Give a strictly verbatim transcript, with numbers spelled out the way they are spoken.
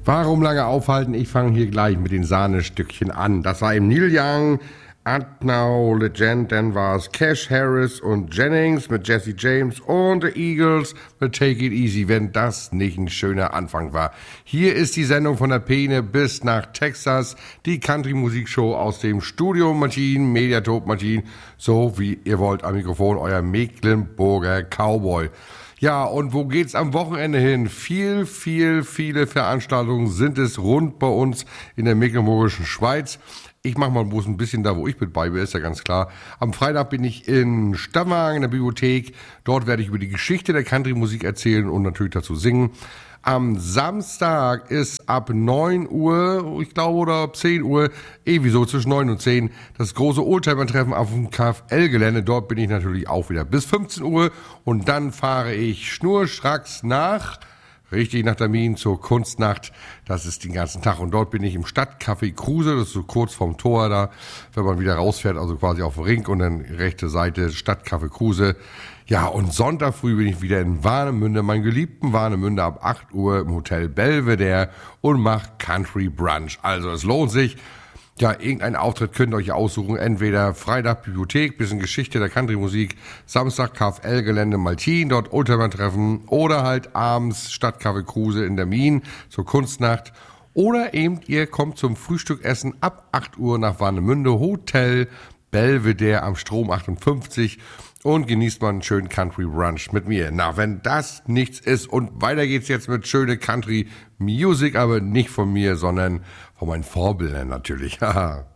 Warum lange aufhalten? Ich fange hier gleich mit den Sahnestückchen an. Das war eben Neil Young, Now Legend, dann war es Cash Harris und Jennings mit Jesse James und The Eagles mit Take It Easy, wenn das nicht ein schöner Anfang war. Hier ist die Sendung von der Peene bis nach Texas, die Country-Musikshow aus dem Studio Machine, Mediatop Machine, so wie ihr wollt am Mikrofon, euer Mecklenburger Cowboy. Ja, und wo geht's am Wochenende hin? Viel, viel, viele Veranstaltungen sind es rund bei uns in der mecklenburgischen Schweiz. Ich mache mal bloß ein bisschen da, wo ich mit bei bin, ist ja ganz klar. Am Freitag bin ich in Stammwagen in der Bibliothek. Dort werde ich über die Geschichte der Country-Musik erzählen und natürlich dazu singen. Am Samstag ist ab neun Uhr, ich glaube, oder ab zehn Uhr, eh wieso, zwischen neun und zehn, das große Oldtimer-Treffen auf dem KfL-Gelände. Dort bin ich natürlich auch wieder bis fünfzehn Uhr und dann fahre ich schnurstracks nach, richtig nach Termin, zur Kunstnacht. Das ist den ganzen Tag und dort bin ich im Stadtcafé Kruse, das ist so kurz vom Tor da, wenn man wieder rausfährt, also quasi auf dem Ring und dann rechte Seite Stadtcafé Kruse. Ja, und Sonntag früh bin ich wieder in Warnemünde, meinen geliebten Warnemünde, ab acht Uhr im Hotel Belvedere und mach Country Brunch. Also es lohnt sich. Ja, irgendeinen Auftritt könnt ihr euch aussuchen. Entweder Freitag Bibliothek, bisschen Geschichte der Country-Musik, Samstag KfL-Gelände Maltin, dort Oldtimer-Treffen oder halt abends Stadtcafé Kruse in der Mien zur Kunstnacht. Oder eben ihr kommt zum Frühstückessen ab acht Uhr nach Warnemünde, Hotel Belvedere am Strom achtundfünfzig und genießt mal einen schönen Country Brunch mit mir. Na, wenn das nichts ist und weiter geht's jetzt mit schöne Country Music, aber nicht von mir, sondern von meinen Vorbildern natürlich. Haha.